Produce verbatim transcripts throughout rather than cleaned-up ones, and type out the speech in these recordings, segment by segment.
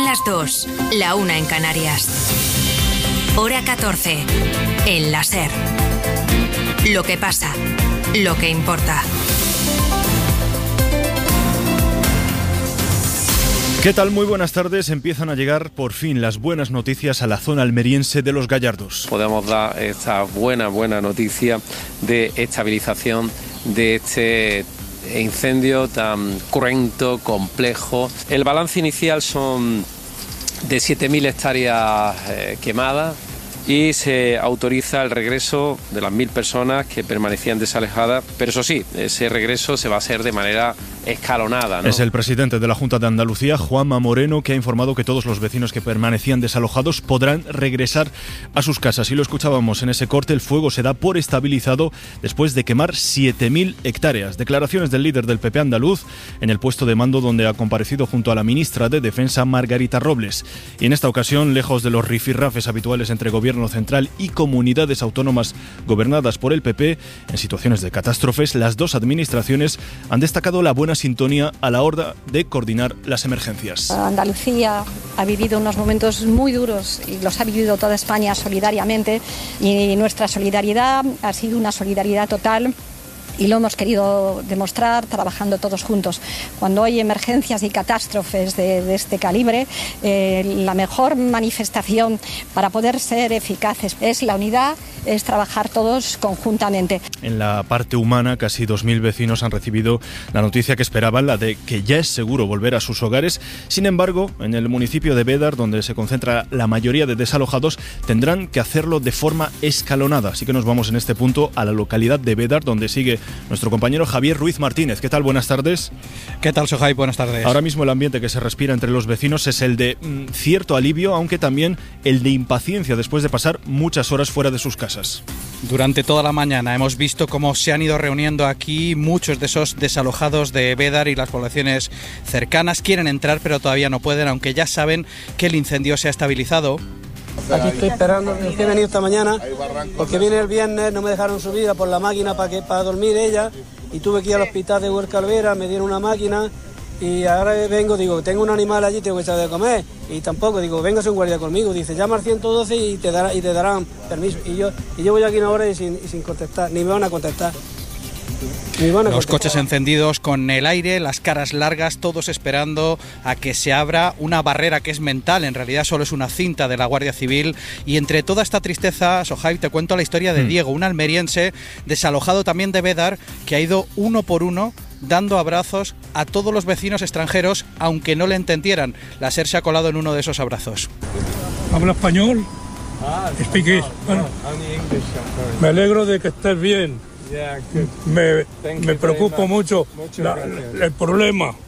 las dos, la una en Canarias. Hora catorce, en la SER. Lo que pasa, lo que importa. ¿Qué tal? Muy buenas tardes. Empiezan a llegar por fin las buenas noticias a la zona almeriense de Los Gallardos. Podemos dar esta buena, buena noticia de estabilización de este incendio tan cruento, complejo. El balance inicial son de siete mil hectáreas eh, quemadas y se autoriza el regreso de las mil personas que permanecían desalojadas, pero eso sí, ese regreso se va a hacer de manera escalonada, ¿no? Es el presidente de la Junta de Andalucía, Juanma Moreno, que ha informado que todos los vecinos que permanecían desalojados podrán regresar a sus casas. Y lo escuchábamos en ese corte, el fuego se da por estabilizado después de quemar siete mil hectáreas. Declaraciones del líder del P P andaluz en el puesto de mando donde ha comparecido junto a la ministra de Defensa, Margarita Robles. Y en esta ocasión, lejos de los rifirrafes habituales entre gobierno central y comunidades autónomas gobernadas por el P P, en situaciones de catástrofes, las dos administraciones han destacado la buena sintonía a la hora de coordinar las emergencias. Andalucía ha vivido unos momentos muy duros y los ha vivido toda España solidariamente, y nuestra solidaridad ha sido una solidaridad total. Y lo hemos querido demostrar trabajando todos juntos. Cuando hay emergencias y catástrofes de, de este calibre, eh, la mejor manifestación para poder ser eficaces es la unidad, es trabajar todos conjuntamente. En la parte humana, casi dos mil vecinos han recibido la noticia que esperaban, la de que ya es seguro volver a sus hogares. Sin embargo, en el municipio de Bédar, donde se concentra la mayoría de desalojados, tendrán que hacerlo de forma escalonada. Así que nos vamos en este punto a la localidad de Bédar, donde sigue nuestro compañero Javier Ruiz Martínez. ¿Qué tal? Buenas tardes. ¿Qué tal, Sohai? Buenas tardes. Ahora mismo el ambiente que se respira entre los vecinos es el de mm, cierto alivio, aunque también el de impaciencia después de pasar muchas horas fuera de sus casas. Durante toda la mañana hemos visto cómo se han ido reuniendo aquí muchos de esos desalojados de Bédar y las poblaciones cercanas. Quieren entrar, pero todavía no pueden, aunque ya saben que el incendio se ha estabilizado. Aquí estoy esperando, he venido esta mañana porque vine el viernes, no me dejaron subir a por la máquina para que para dormir ella, y tuve que ir al hospital de Huerca Alvera, me dieron una máquina y ahora vengo, digo, tengo un animal allí, tengo que echar de comer, y tampoco, digo, véngase un guardia conmigo, dice, llama al ciento doce y te, dará, y te darán permiso, y yo y llevo ya aquí una hora y sin, y sin contestar, ni me van a contestar. Los coches encendidos con el aire, las caras largas, todos esperando a que se abra una barrera que es mental, en realidad solo es una cinta de la Guardia Civil. Y entre toda esta tristeza, Sohai, te cuento la historia de Diego, un almeriense desalojado también de Bédar, que ha ido uno por uno dando abrazos a todos los vecinos extranjeros, aunque no le entendieran. La SER se ha colado en uno de esos abrazos. ¿Habla español? Speak English. Bueno, me alegro de que estés bien. Me, me preocupa mucho la, la, el problema.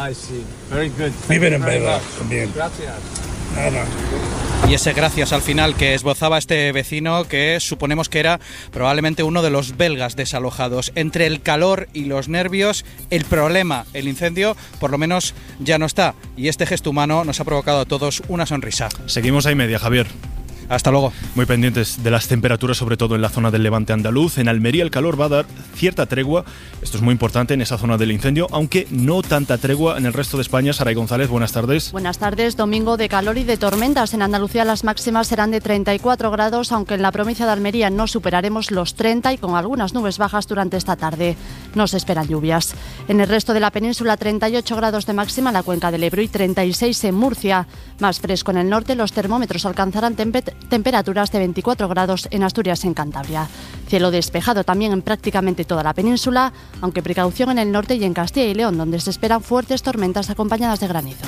Viven en Bédar también. Gracias. Nada. Y ese gracias al final que esbozaba este vecino, que suponemos que era probablemente uno de los belgas desalojados. Entre el calor y los nervios, el problema, el incendio, por lo menos ya no está. Y este gesto humano nos ha provocado a todos una sonrisa. Seguimos ahí media, Javier. Hasta luego. Muy pendientes de las temperaturas, sobre todo en la zona del levante andaluz. En Almería el calor va a dar cierta tregua. Esto es muy importante en esa zona del incendio, aunque no tanta tregua en el resto de España. Saray González, buenas tardes. Buenas tardes. Domingo de calor y de tormentas. En Andalucía las máximas serán de treinta y cuatro grados, aunque en la provincia de Almería no superaremos los treinta y con algunas nubes bajas durante esta tarde. No se esperan lluvias. En el resto de la península, treinta y ocho grados de máxima en la cuenca del Ebro y treinta y seis en Murcia. Más fresco en el norte, los termómetros alcanzarán tempe- temperaturas de veinticuatro grados en Asturias y en Cantabria. Cielo despejado también en prácticamente toda la península, aunque precaución en el norte y en Castilla y León, donde se esperan fuertes tormentas acompañadas de granizo.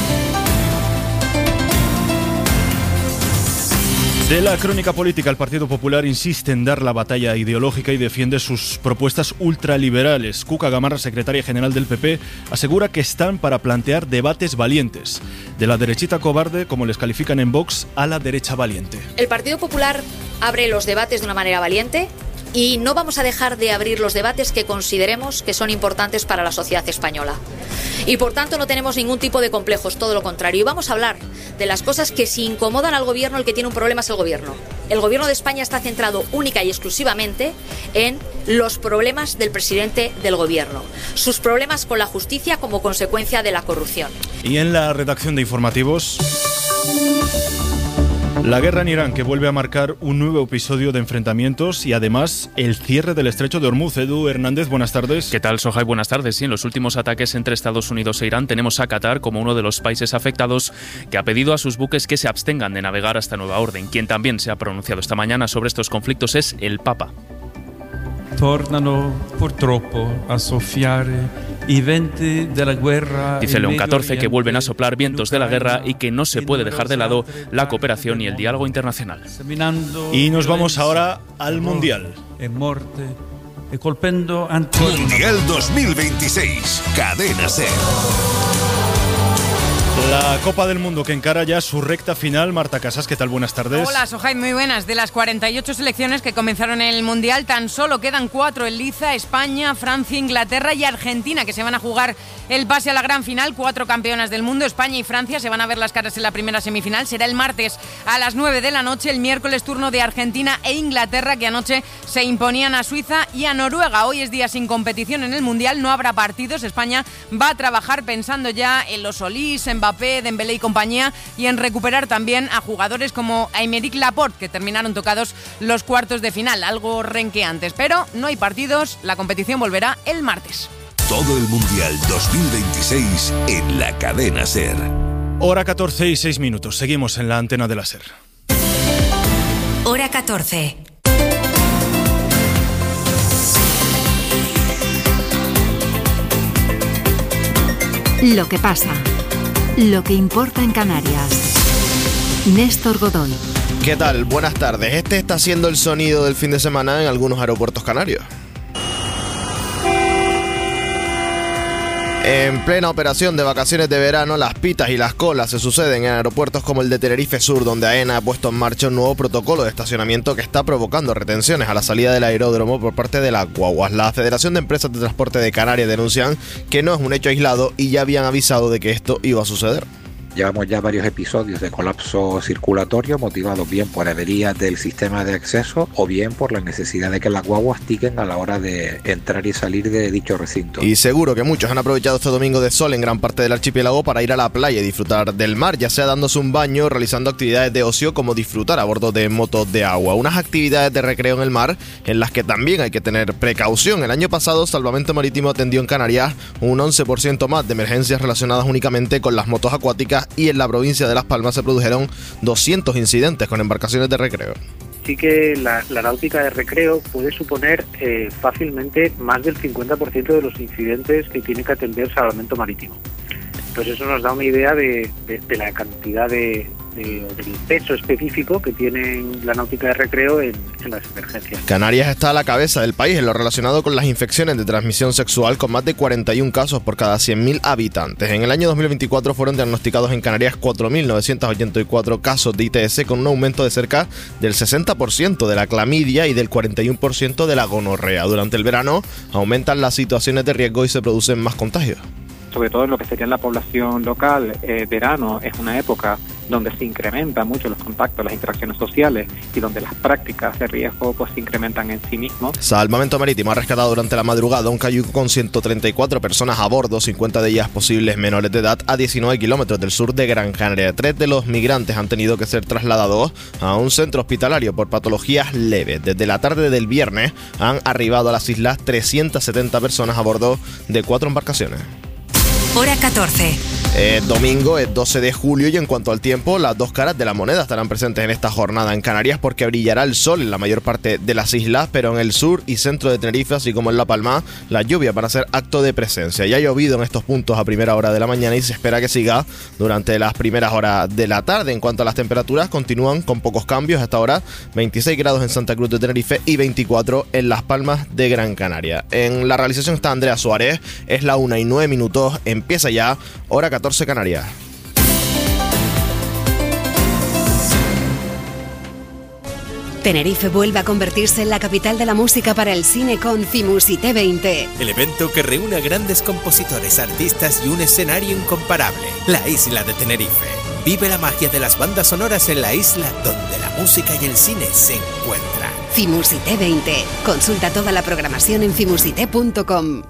De la crónica política, el Partido Popular insiste en dar la batalla ideológica y defiende sus propuestas ultraliberales. Cuca Gamarra, secretaria general del P P, asegura que están para plantear debates valientes. De la derechita cobarde, como les califican en Vox, a la derecha valiente. El Partido Popular abre los debates de una manera valiente, y no vamos a dejar de abrir los debates que consideremos que son importantes para la sociedad española. Y por tanto no tenemos ningún tipo de complejos, todo lo contrario. Y vamos a hablar de las cosas que si incomodan al gobierno, el que tiene un problema es el gobierno. El gobierno de España está centrado única y exclusivamente en los problemas del presidente del gobierno, sus problemas con la justicia como consecuencia de la corrupción. Y en la redacción de informativos, la guerra en Irán, que vuelve a marcar un nuevo episodio de enfrentamientos y además el cierre del estrecho de Hormuz. Edu Hernández, buenas tardes. ¿Qué tal, Sohai? Buenas tardes. Sí, en los últimos ataques entre Estados Unidos e Irán tenemos a Qatar como uno de los países afectados, que ha pedido a sus buques que se abstengan de navegar hasta nueva orden. Quien también se ha pronunciado esta mañana sobre estos conflictos es el Papa. Tornano purtroppo a soffiare i venti della guerra. Dice León catorce que vuelven a soplar vientos de la guerra y que no se puede dejar de lado la cooperación y el diálogo internacional. Y nos vamos ahora al Mundial. Mundial dos mil veintiséis, Cadena SER. La Copa del Mundo que encara ya su recta final. Marta Casas, ¿qué tal? Buenas tardes. Hola, Sohai, muy buenas. De las cuarenta y ocho selecciones que comenzaron el Mundial, tan solo quedan cuatro en liza: España, Francia, Inglaterra y Argentina, que se van a jugar el pase a la gran final. Cuatro campeonas del mundo, España y Francia, se van a ver las caras en la primera semifinal. Será el martes a las nueve de la noche. El miércoles turno de Argentina e Inglaterra, que anoche se imponían a Suiza y a Noruega. Hoy es día sin competición en el Mundial, no habrá partidos. España va a trabajar pensando ya en los Solís, en Mbappé, Dembélé y compañía, y en recuperar también a jugadores como Aymeric Laporte, que terminaron tocados los cuartos de final, algo renqueantes, pero no hay partidos. La competición volverá el martes. Todo el Mundial dos mil veintiséis en la Cadena SER. Hora catorce y seis minutos. Seguimos en la antena de la SER. Hora catorce. Lo que pasa. Lo que importa en Canarias. Néstor Godoy. ¿Qué tal? Buenas tardes. Este está siendo el sonido del fin de semana en algunos aeropuertos canarios. En plena operación de vacaciones de verano, las pitas y las colas se suceden en aeropuertos como el de Tenerife Sur, donde AENA ha puesto en marcha un nuevo protocolo de estacionamiento que está provocando retenciones a la salida del aeródromo por parte de las guaguas. La Federación de Empresas de Transporte de Canarias denuncian que no es un hecho aislado y ya habían avisado de que esto iba a suceder. Llevamos ya varios episodios de colapso circulatorio motivados bien por averías del sistema de acceso o bien por la necesidad de que las guaguas tiquen a la hora de entrar y salir de dicho recinto. Y seguro que muchos han aprovechado este domingo de sol en gran parte del archipiélago para ir a la playa y disfrutar del mar, ya sea dándose un baño, realizando actividades de ocio como disfrutar a bordo de motos de agua. Unas actividades de recreo en el mar en las que también hay que tener precaución. El año pasado, Salvamento Marítimo atendió en Canarias un once por ciento más de emergencias relacionadas únicamente con las motos acuáticas, y en la provincia de Las Palmas se produjeron doscientos incidentes con embarcaciones de recreo. Sí que la, la náutica de recreo puede suponer eh, fácilmente más del cincuenta por ciento de los incidentes que tiene que atender Salvamento Marítimo. Entonces eso nos da una idea de, de, de la cantidad de, de, del peso específico que tiene la náutica de recreo en, en las emergencias. Canarias está a la cabeza del país en lo relacionado con las infecciones de transmisión sexual, con más de cuarenta y un casos por cada cien mil habitantes. En el año dos mil veinticuatro fueron diagnosticados en Canarias cuatro mil novecientos ochenta y cuatro casos de I T S, con un aumento de cerca del sesenta por ciento de la clamidia y del cuarenta y uno por ciento de la gonorrea. Durante el verano aumentan las situaciones de riesgo y se producen más contagios. Sobre todo en lo que sería la población local, eh, verano es una época donde se incrementan mucho los contactos, las interacciones sociales y donde las prácticas de riesgo pues se incrementan en sí mismos. Salvamento Marítimo ha rescatado durante la madrugada un cayuco con ciento treinta y cuatro personas a bordo, cincuenta de ellas posibles menores de edad, a diecinueve kilómetros del sur de Gran Canaria. Tres de los migrantes han tenido que ser trasladados a un centro hospitalario por patologías leves. Desde la tarde del viernes han arribado a las islas trescientas setenta personas a bordo de cuatro embarcaciones. Hora catorce. Eh, domingo es doce de julio y en cuanto al tiempo, las dos caras de la moneda estarán presentes en esta jornada en Canarias, porque brillará el sol en la mayor parte de las islas, pero en el sur y centro de Tenerife, así como en La Palma, las lluvias van a ser acto de presencia. Ya ha llovido en estos puntos a primera hora de la mañana y se espera que siga durante las primeras horas de la tarde. En cuanto a las temperaturas, continúan con pocos cambios hasta ahora: veintiséis grados en Santa Cruz de Tenerife y veinticuatro en Las Palmas de Gran Canaria. En la realización está Andrea Suárez. Es la una y nueve minutos. Empieza ya Hora catorce Canarias. Tenerife vuelve a convertirse en la capital de la música para el cine con Cimusité veinte. El evento que reúne a grandes compositores, artistas y un escenario incomparable. La isla de Tenerife. Vive la magia de las bandas sonoras en la isla donde la música y el cine se encuentran. Cimusité veinte. Consulta toda la programación en cimusité punto com.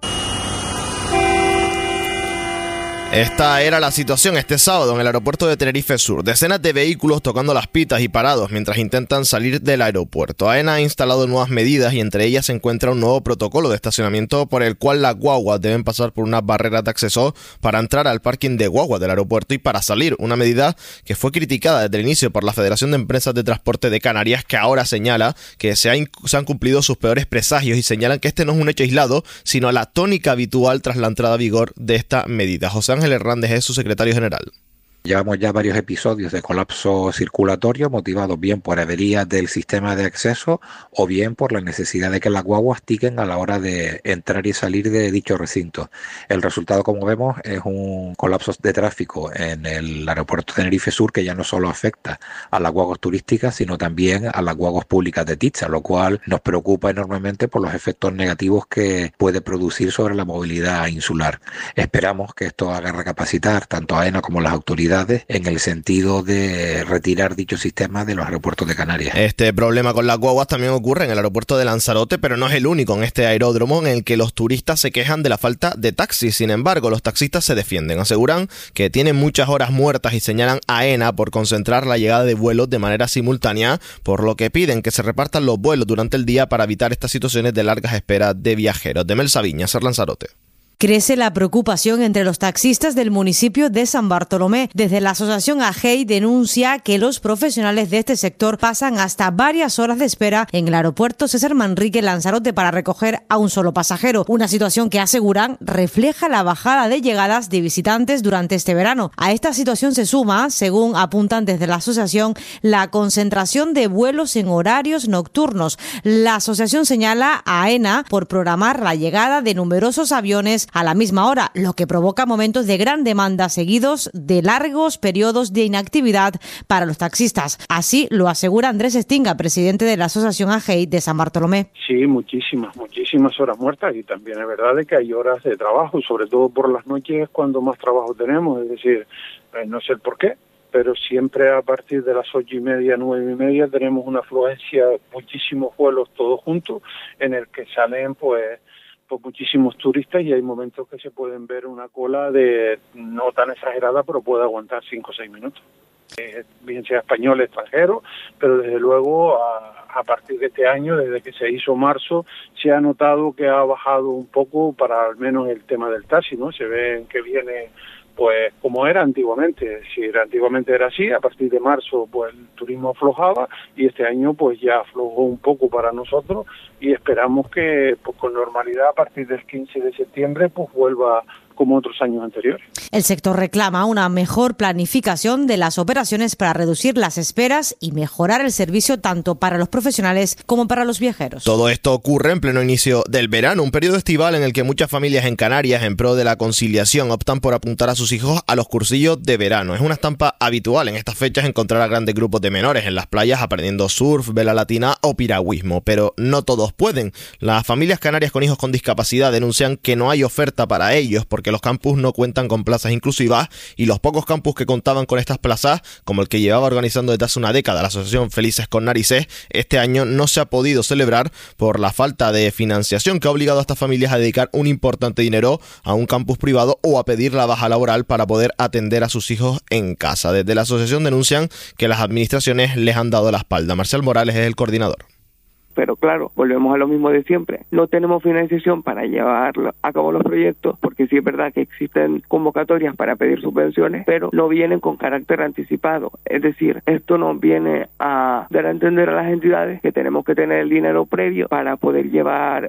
Esta era la situación este sábado en el aeropuerto de Tenerife Sur. Decenas de vehículos tocando las pitas y parados mientras intentan salir del aeropuerto. AENA ha instalado nuevas medidas y entre ellas se encuentra un nuevo protocolo de estacionamiento por el cual las guaguas deben pasar por unas barreras de acceso para entrar al parking de guaguas del aeropuerto y para salir. Una medida que fue criticada desde el inicio por la Federación de Empresas de Transporte de Canarias, que ahora señala que se, ha inc- se han cumplido sus peores presagios y señalan que este no es un hecho aislado, sino la tónica habitual tras la entrada a vigor de esta medida. José Ángel Hernández es su secretario general. Llevamos ya varios episodios de colapso circulatorio motivados bien por averías del sistema de acceso o bien por la necesidad de que las guaguas tiquen a la hora de entrar y salir de dicho recinto. El resultado, como vemos, es un colapso de tráfico en el aeropuerto de Tenerife Sur que ya no solo afecta a las guaguas turísticas, sino también a las guaguas públicas de Ticha, lo cual nos preocupa enormemente por los efectos negativos que puede producir sobre la movilidad insular. Esperamos que esto haga recapacitar tanto a AENA como las autoridades en el sentido de retirar dicho sistema de los aeropuertos de Canarias. Este problema con las guaguas también ocurre en el aeropuerto de Lanzarote, pero no es el único en este aeródromo en el que los turistas se quejan de la falta de taxis. Sin embargo, los taxistas se defienden. Aseguran que tienen muchas horas muertas y señalan a AENA por concentrar la llegada de vuelos de manera simultánea, por lo que piden que se repartan los vuelos durante el día para evitar estas situaciones de largas esperas de viajeros. De Mel Sabiña, Ser Lanzarote. Crece la preocupación entre los taxistas del municipio de San Bartolomé. Desde la asociación A G E I denuncia que los profesionales de este sector pasan hasta varias horas de espera en el aeropuerto César Manrique Lanzarote para recoger a un solo pasajero. Una situación que aseguran refleja la bajada de llegadas de visitantes durante este verano. A esta situación se suma, según apuntan desde la asociación, la concentración de vuelos en horarios nocturnos. La asociación señala a AENA por programar la llegada de numerosos aviones a la misma hora, lo que provoca momentos de gran demanda seguidos de largos periodos de inactividad para los taxistas. Así lo asegura Andrés Estinga, presidente de la Asociación A G E I de San Bartolomé. Sí, muchísimas, muchísimas horas muertas y también es verdad de que hay horas de trabajo, sobre todo por las noches cuando más trabajo tenemos, es decir, eh, no sé el por qué, pero siempre a partir de las ocho y media, nueve y media tenemos una afluencia, muchísimos vuelos todos juntos, en el que salen pues muchísimos turistas y hay momentos que se pueden ver una cola de no tan exagerada, pero puede aguantar cinco o seis minutos. Eh, bien sea español, extranjero, pero desde luego a, a partir de este año, desde que se hizo marzo, se ha notado que ha bajado un poco para al menos el tema del taxi, ¿no? Se ve que viene pues como era antiguamente, es decir, antiguamente era así, a partir de marzo pues el turismo aflojaba y este año pues ya aflojó un poco para nosotros y esperamos que pues con normalidad a partir del quince de septiembre pues vuelva como otros años anteriores. El sector reclama una mejor planificación de las operaciones para reducir las esperas y mejorar el servicio tanto para los profesionales como para los viajeros. Todo esto ocurre en pleno inicio del verano, un periodo estival en el que muchas familias en Canarias, en pro de la conciliación, optan por apuntar a sus hijos a los cursillos de verano. Es una estampa habitual en estas fechas encontrar a grandes grupos de menores en las playas aprendiendo surf, vela latina o piragüismo, pero no todos pueden. Las familias canarias con hijos con discapacidad denuncian que no hay oferta para ellos porque los campus no cuentan con plazas inclusivas y los pocos campus que contaban con estas plazas, como el que llevaba organizando desde hace una década la asociación Felices con Narices, este año no se ha podido celebrar por la falta de financiación que ha obligado a estas familias a dedicar un importante dinero a un campus privado o a pedir la baja laboral para poder atender a sus hijos en casa. Desde la asociación denuncian que las administraciones les han dado la espalda. Marcial Morales es el coordinador. Pero claro, volvemos a lo mismo de siempre. No tenemos financiación para llevar a cabo los proyectos, porque sí es verdad que existen convocatorias para pedir subvenciones, pero no vienen con carácter anticipado. Es decir, esto nos viene a dar a entender a las entidades que tenemos que tener el dinero previo para poder llevar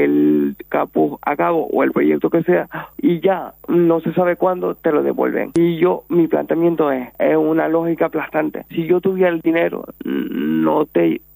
el campus a cabo o el proyecto que sea, y ya no se sabe cuándo te lo devuelven. Y yo, mi planteamiento es, es una lógica aplastante. Si yo tuviera el dinero, no te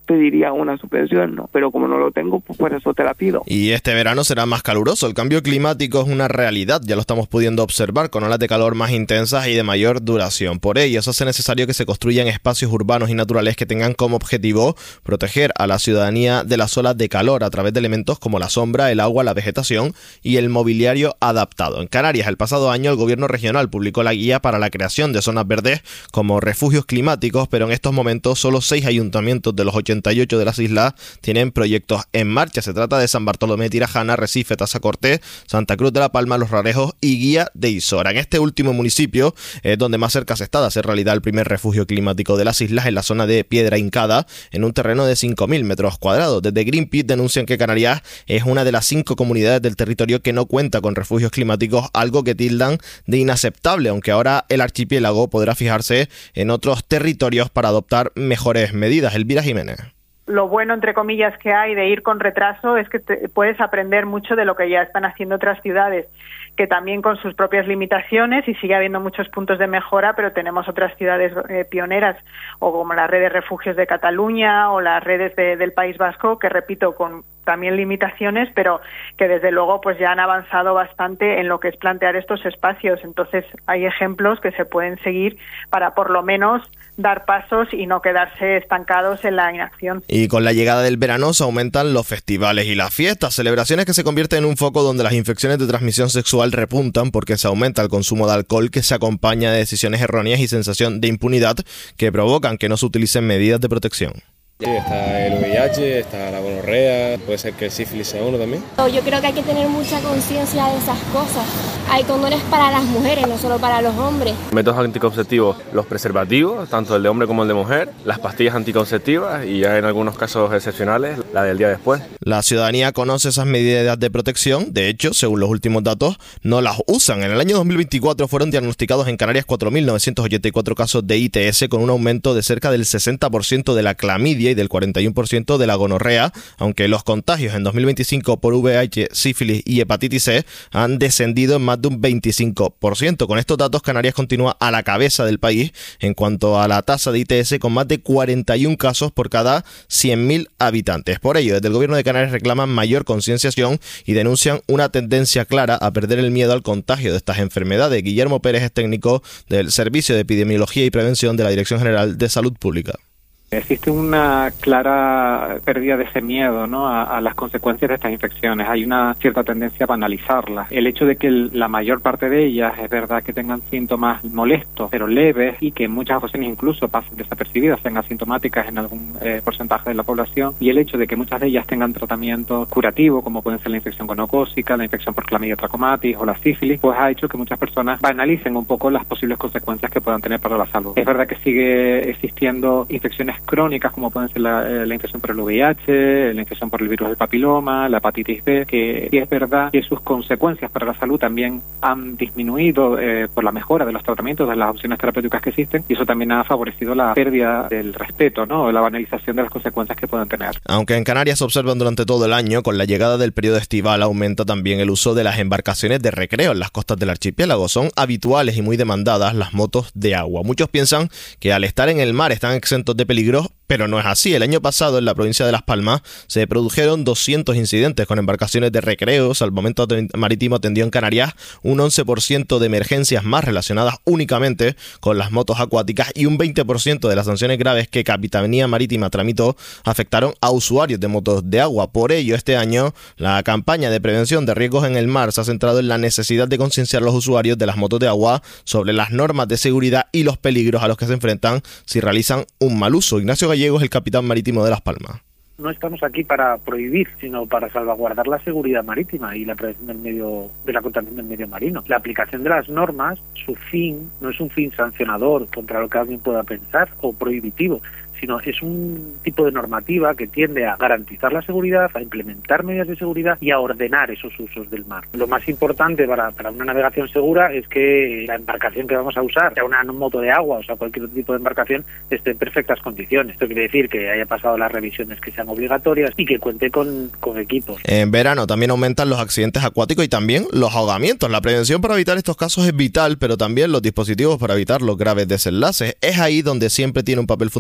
pediría una subvención, ¿no? Pero como no lo tengo, pues por eso te la pido. Y este verano será más caluroso. El cambio climático es una realidad, ya lo estamos pudiendo observar con olas de calor más intensas y de mayor duración. Por ello, eso hace necesario que se construyan espacios urbanos y naturales que tengan como objetivo proteger a la ciudadanía de las olas de calor a través de elementos como la sombra, el agua, la vegetación y el mobiliario adaptado. En Canarias, el pasado año, el gobierno regional publicó la guía para la creación de zonas verdes como refugios climáticos, pero en estos momentos solo seis ayuntamientos de los ochenta y ocho de las islas tienen proyectos en marcha. Se trata de San Bartolomé, Tirajana, Recife, Tazacorte, Santa Cruz de la Palma, Los Rarejos y Guía de Isora. En este último municipio es donde más cerca se está de hacer realidad el primer refugio climático de las islas, en la zona de Piedra Hincada, en un terreno de cinco mil metros cuadrados. Desde Greenpeace denuncian que Canarias es una de las cinco comunidades del territorio que no cuenta con refugios climáticos, algo que tildan de inaceptable, aunque ahora el archipiélago podrá fijarse en otros territorios para adoptar mejores medidas. Elvira Jiménez. Lo bueno, entre comillas, que hay de ir con retraso es que te puedes aprender mucho de lo que ya están haciendo otras ciudades, que también con sus propias limitaciones, y sigue habiendo muchos puntos de mejora, pero tenemos otras ciudades eh, pioneras, o como la red de refugios de Cataluña o las redes de, del País Vasco, que repito, con también limitaciones, pero que desde luego pues ya han avanzado bastante en lo que es plantear estos espacios. Entonces hay ejemplos que se pueden seguir para por lo menos dar pasos y no quedarse estancados en la inacción. Y con la llegada del verano se aumentan los festivales y las fiestas, celebraciones que se convierten en un foco donde las infecciones de transmisión sexual repuntan porque se aumenta el consumo de alcohol, que se acompaña de decisiones erróneas y sensación de impunidad que provocan que no se utilicen medidas de protección. Sí, está el V I H, está la gonorrea, puede ser que el sífilis sea uno también. Yo creo que hay que tener mucha conciencia de esas cosas. Hay condones para las mujeres, no solo para los hombres. Métodos anticonceptivos, los preservativos, tanto el de hombre como el de mujer, las pastillas anticonceptivas y ya en algunos casos excepcionales, la del día después. La ciudadanía conoce esas medidas de protección, de hecho, según los últimos datos, no las usan. En el año dos mil veinticuatro fueron diagnosticados en Canarias cuatro mil novecientos ochenta y cuatro casos de I T S, con un aumento de cerca del sesenta por ciento de la clamidia y del cuarenta y uno por ciento de la gonorrea, aunque los contagios en dos mil veinticinco por V I H, sífilis y hepatitis C han descendido en más de un veinticinco por ciento. Con estos datos, Canarias continúa a la cabeza del país en cuanto a la tasa de I T S, con más de cuarenta y un casos por cada cien mil habitantes. Por ello, desde el gobierno de Canarias reclaman mayor concienciación y denuncian una tendencia clara a perder el miedo al contagio de estas enfermedades. Guillermo Pérez es técnico del Servicio de Epidemiología y Prevención de la Dirección General de Salud Pública. Existe una clara pérdida de ese miedo, ¿no?, a, a las consecuencias de estas infecciones. Hay una cierta tendencia a banalizarlas. El hecho de que el, la mayor parte de ellas es verdad que tengan síntomas molestos, pero leves, y que en muchas ocasiones incluso pasen desapercibidas, sean asintomáticas en algún eh, porcentaje de la población, y el hecho de que muchas de ellas tengan tratamiento curativo, como pueden ser la infección gonocócica, la infección por Chlamydia trachomatis o la sífilis, pues ha hecho que muchas personas banalicen un poco las posibles consecuencias que puedan tener para la salud. Es verdad que sigue existiendo infecciones crónicas, como pueden ser la, la infección por el V I H, la infección por el virus del papiloma, la hepatitis B, que sí es verdad que sus consecuencias para la salud también han disminuido eh, por la mejora de los tratamientos, de las opciones terapéuticas que existen, y eso también ha favorecido la pérdida del respeto, ¿no?, la banalización de las consecuencias que puedan tener. Aunque en Canarias se observan durante todo el año, con la llegada del periodo estival aumenta también el uso de las embarcaciones de recreo en las costas del archipiélago. Son habituales y muy demandadas las motos de agua. Muchos piensan que al estar en el mar están exentos de peligro, pero no es así. El año pasado en la provincia de Las Palmas se produjeron doscientos incidentes con embarcaciones de recreo. Salvamento Marítimo atendió en Canarias un once por ciento de emergencias más relacionadas únicamente con las motos acuáticas, y un veinte por ciento de las sanciones graves que Capitanía Marítima tramitó afectaron a usuarios de motos de agua. Por ello, este año la campaña de prevención de riesgos en el mar se ha centrado en la necesidad de concienciar a los usuarios de las motos de agua sobre las normas de seguridad y los peligros a los que se enfrentan si realizan un mal uso. Ignacio Gallego es el capitán marítimo de Las Palmas. No estamos aquí para prohibir, sino para salvaguardar la seguridad marítima y la prevención del medio, de la contaminación del medio marino. La aplicación de las normas, su fin no es un fin sancionador contra lo que alguien pueda pensar o prohibitivo, sino es un tipo de normativa que tiende a garantizar la seguridad, a implementar medidas de seguridad y a ordenar esos usos del mar. Lo más importante para, para una navegación segura es que la embarcación que vamos a usar, sea una moto de agua o sea cualquier tipo de embarcación, esté en perfectas condiciones. Esto quiere decir que haya pasado las revisiones que sean obligatorias y que cuente con, con equipos. En verano también aumentan los accidentes acuáticos y también los ahogamientos. La prevención para evitar estos casos es vital, pero también los dispositivos para evitar los graves desenlaces. Es ahí donde siempre tiene un papel fundamental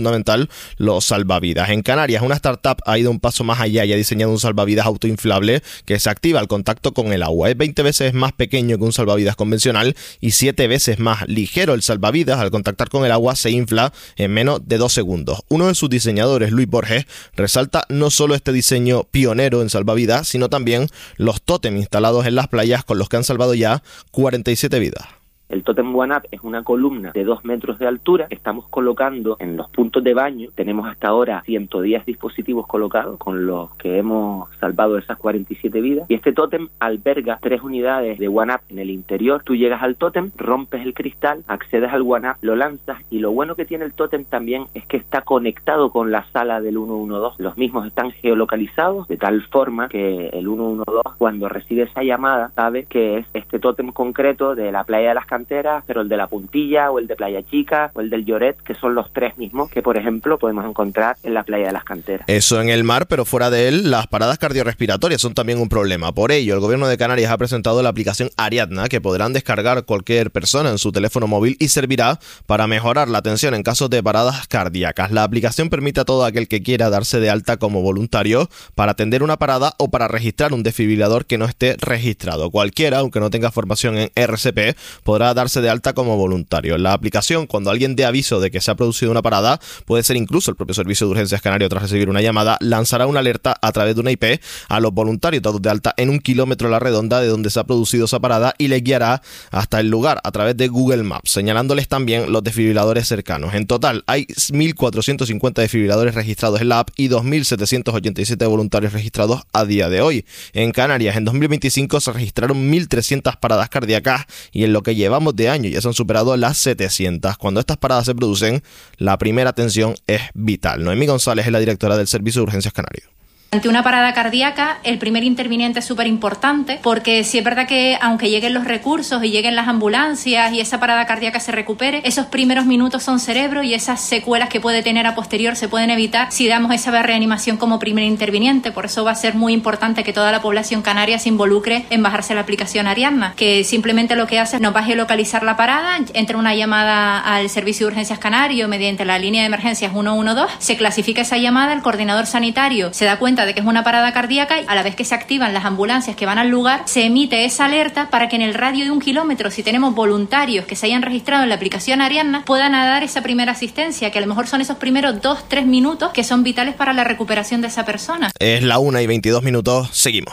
son los salvavidas. En Canarias, una startup ha ido un paso más allá y ha diseñado un salvavidas autoinflable que se activa al contacto con el agua. Es veinte veces más pequeño que un salvavidas convencional y siete veces más ligero. El salvavidas, al contactar con el agua, se infla en menos de dos segundos. Uno de sus diseñadores, Luis Borges, resalta no solo este diseño pionero en salvavidas, sino también los tótem instalados en las playas con los que han salvado ya cuarenta y siete vidas. El tótem One Up es una columna de dos metros de altura. Estamos colocando en los puntos de baño. Tenemos hasta ahora ciento diez dispositivos colocados con los que hemos salvado esas cuarenta y siete vidas. Y este tótem alberga tres unidades de One Up en el interior. Tú llegas al tótem, rompes el cristal, accedes al One Up, lo lanzas. Y lo bueno que tiene el tótem también es que está conectado con la sala del uno uno dos. Los mismos están geolocalizados de tal forma que el uno uno dos, cuando recibe esa llamada, sabe que es este tótem concreto de la playa de las Canteras, pero el de la Puntilla o el de Playa Chica o el del Lloret, que son los tres mismos que, por ejemplo, podemos encontrar en la playa de las Canteras. Eso en el mar, pero fuera de él, las paradas cardiorrespiratorias son también un problema. Por ello, el gobierno de Canarias ha presentado la aplicación Ariadna, que podrán descargar cualquier persona en su teléfono móvil y servirá para mejorar la atención en casos de paradas cardíacas. La aplicación permite a todo aquel que quiera darse de alta como voluntario para atender una parada o para registrar un desfibrilador que no esté registrado. Cualquiera, aunque no tenga formación en R C P, podrá darse de alta como voluntario. En la aplicación, cuando alguien dé aviso de que se ha producido una parada, puede ser incluso el propio Servicio de Urgencias Canario, tras recibir una llamada, lanzará una alerta a través de una I P a los voluntarios dados de alta en un kilómetro a la redonda de donde se ha producido esa parada y les guiará hasta el lugar a través de Google Maps, señalándoles también los desfibriladores cercanos. En total, hay mil cuatrocientos cincuenta desfibriladores registrados en la app y dos mil setecientos ochenta y siete voluntarios registrados a día de hoy. En Canarias, en dos mil veinticinco se registraron mil trescientas paradas cardíacas y en lo que llevamos de año ya se han superado las setecientas. Cuando estas paradas se producen, la primera atención es vital. Noemí González es la directora del Servicio de Urgencias Canario. Ante una parada cardíaca, el primer interviniente es súper importante porque sí es verdad que aunque lleguen los recursos y lleguen las ambulancias y esa parada cardíaca se recupere, esos primeros minutos son cerebro y esas secuelas que puede tener a posterior se pueden evitar si damos esa reanimación como primer interviniente. Por eso va a ser muy importante que toda la población canaria se involucre en bajarse la aplicación Ariadna, que simplemente lo que hace es nos va a geolocalizar la parada, entra una llamada al Servicio de Urgencias Canario mediante la línea de emergencias uno uno dos, se clasifica esa llamada, el coordinador sanitario se da cuenta de que es una parada cardíaca y a la vez que se activan las ambulancias que van al lugar, se emite esa alerta para que en el radio de un kilómetro, si tenemos voluntarios que se hayan registrado en la aplicación Ariadna, puedan dar esa primera asistencia, que a lo mejor son esos primeros dos, tres minutos que son vitales para la recuperación de esa persona. Es la una y veintidós minutos, seguimos.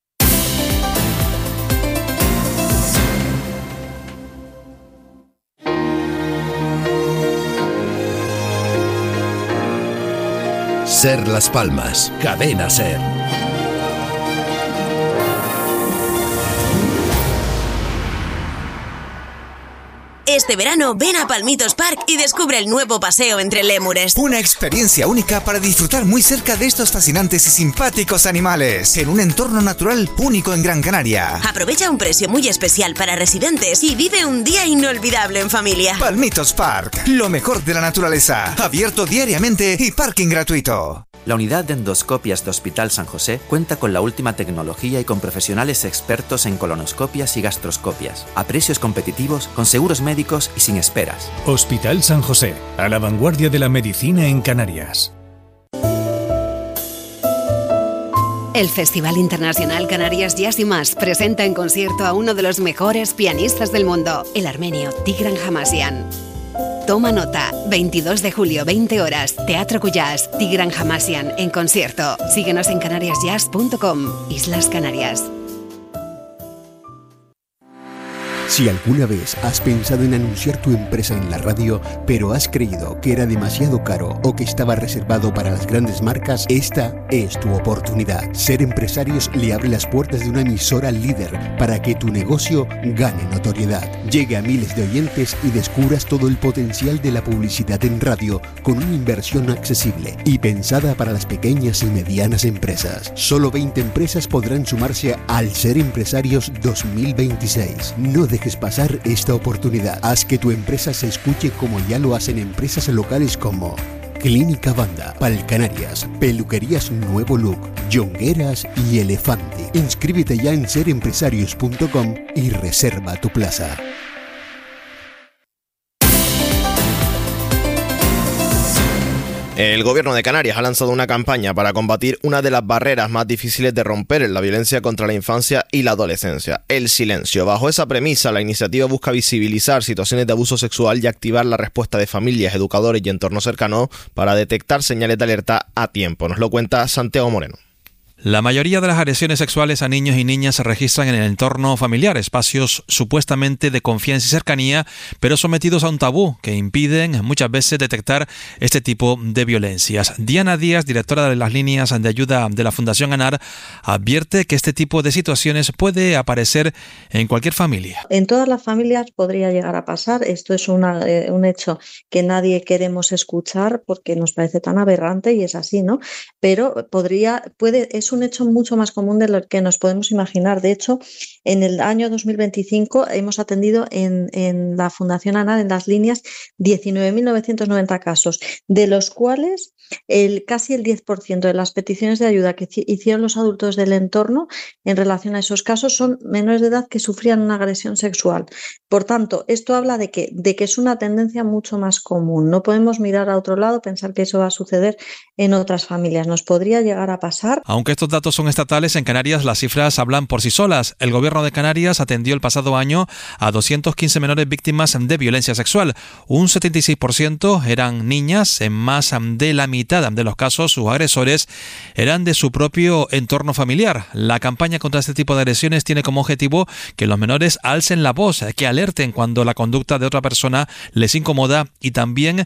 Ser Las Palmas, Cadena Ser. Este verano ven a Palmitos Park y descubre el nuevo paseo entre lémures. Una experiencia única para disfrutar muy cerca de estos fascinantes y simpáticos animales, en un entorno natural único en Gran Canaria. Aprovecha un precio muy especial para residentes y vive un día inolvidable en familia. Palmitos Park, lo mejor de la naturaleza, abierto diariamente y parking gratuito. La unidad de endoscopias de Hospital San José cuenta con la última tecnología y con profesionales expertos en colonoscopias y gastroscopias, a precios competitivos, con seguros médicos y sin esperas. Hospital San José, a la vanguardia de la medicina en Canarias. El Festival Internacional Canarias Jazz y Más presenta en concierto a uno de los mejores pianistas del mundo, el armenio Tigran Hamasyan. Toma nota, veintidós de julio, veinte horas, Teatro Cuyás, Tigran Hamasyan en concierto. Síguenos en canarias jazz punto com, Islas Canarias. Si alguna vez has pensado en anunciar tu empresa en la radio, pero has creído que era demasiado caro o que estaba reservado para las grandes marcas, esta es tu oportunidad. Ser Empresarios le abre las puertas de una emisora líder para que tu negocio gane notoriedad, llegue a miles de oyentes y descubras todo el potencial de la publicidad en radio con una inversión accesible y pensada para las pequeñas y medianas empresas. Solo veinte empresas podrán sumarse al Ser Empresarios dos mil veintiséis. No dejes pasar esta oportunidad. Haz que tu empresa se escuche como ya lo hacen empresas locales como Clínica Banda, Palcanarias, Peluquerías Nuevo Look, Yongueras y Elefante. Inscríbete ya en ser empresarios punto com y reserva tu plaza. El Gobierno de Canarias ha lanzado una campaña para combatir una de las barreras más difíciles de romper en la violencia contra la infancia y la adolescencia, el silencio. Bajo esa premisa, la iniciativa busca visibilizar situaciones de abuso sexual y activar la respuesta de familias, educadores y entornos cercanos para detectar señales de alerta a tiempo. Nos lo cuenta Santiago Moreno. La mayoría de las agresiones sexuales a niños y niñas se registran en el entorno familiar, espacios supuestamente de confianza y cercanía, pero sometidos a un tabú que impiden muchas veces detectar este tipo de violencias. Diana Díaz, directora de las líneas de ayuda de la Fundación ANAR, advierte que este tipo de situaciones puede aparecer en cualquier familia. En todas las familias podría llegar a pasar. Esto es una, eh, un hecho que nadie queremos escuchar porque nos parece tan aberrante y es así, ¿no? Pero podría, puede, es un hecho mucho más común de lo que nos podemos imaginar. De hecho, en el año dos mil veinticinco hemos atendido en, en la Fundación ANAR, en las líneas, diecinueve mil novecientos noventa casos, de los cuales el, casi el diez por ciento de las peticiones de ayuda que hicieron los adultos del entorno en relación a esos casos son menores de edad que sufrían una agresión sexual. Por tanto, esto habla de que, de que es una tendencia mucho más común. No podemos mirar a otro lado, pensar que eso va a suceder en otras familias. Nos podría llegar a pasar. Aunque estos datos son estatales, en Canarias las cifras hablan por sí solas. El Gobierno de Canarias atendió el pasado año a doscientos quince menores víctimas de violencia sexual. Un setenta y seis por ciento eran niñas. En más de la mitad de los casos, sus agresores eran de su propio entorno familiar. La campaña contra este tipo de agresiones tiene como objetivo que los menores alcen la voz, que alerten cuando la conducta de otra persona les incomoda y también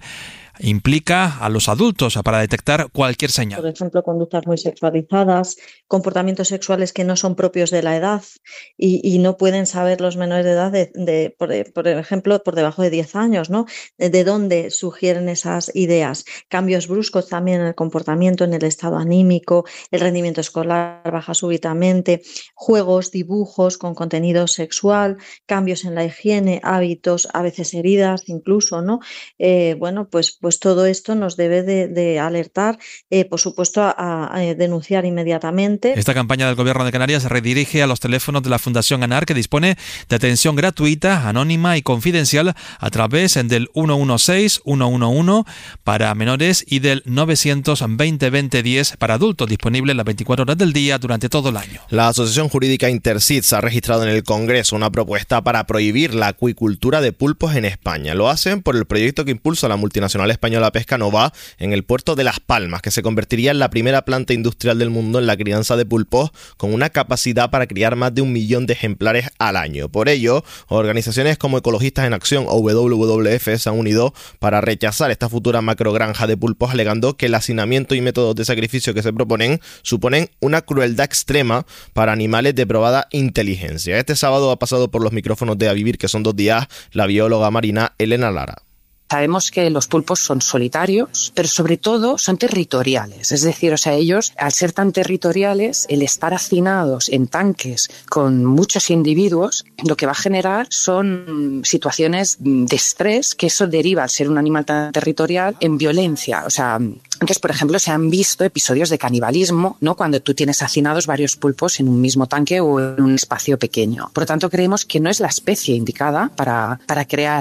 implica a los adultos para detectar cualquier señal. Por ejemplo, conductas muy sexualizadas, comportamientos sexuales que no son propios de la edad y, y no pueden saber los menores de edad, de, de, por, por ejemplo, por debajo de diez años, ¿no? De, de dónde sugieren esas ideas. Cambios bruscos también en el comportamiento, en el estado anímico, el rendimiento escolar baja súbitamente, juegos, dibujos con contenido sexual, cambios en la higiene, hábitos, a veces heridas incluso, ¿no? Eh, bueno, pues Pues todo esto nos debe de, de alertar, eh, por supuesto, a, a denunciar inmediatamente. Esta campaña del Gobierno de Canarias se redirige a los teléfonos de la Fundación ANAR, que dispone de atención gratuita, anónima y confidencial a través del uno uno seis, uno uno uno para menores y del novecientos veinte veinte diez para adultos, disponible las veinticuatro horas del día durante todo el año. La Asociación Jurídica Intercits ha registrado en el Congreso una propuesta para prohibir la acuicultura de pulpos en España. Lo hacen por el proyecto que impulsa la multinacional española Pescanova en el puerto de Las Palmas, que se convertiría en la primera planta industrial del mundo en la crianza de pulpos, con una capacidad para criar más de un millón de ejemplares al año. Por ello, organizaciones como Ecologistas en Acción o W W F se han unido para rechazar esta futura macrogranja de pulpos, alegando que el hacinamiento y métodos de sacrificio que se proponen suponen una crueldad extrema para animales de probada inteligencia. Este sábado ha pasado por los micrófonos de A Vivir, que son dos días, la bióloga marina Elena Lara. Sabemos que los pulpos son solitarios, pero sobre todo son territoriales. Es decir, o sea, ellos, al ser tan territoriales, el estar hacinados en tanques con muchos individuos, lo que va a generar son situaciones de estrés, que eso deriva, al ser un animal tan territorial, en violencia. O sea, entonces, por ejemplo, se han visto episodios de canibalismo, ¿no? Cuando tú tienes hacinados varios pulpos en un mismo tanque o en un espacio pequeño. Por lo tanto, creemos que no es la especie indicada para, para crear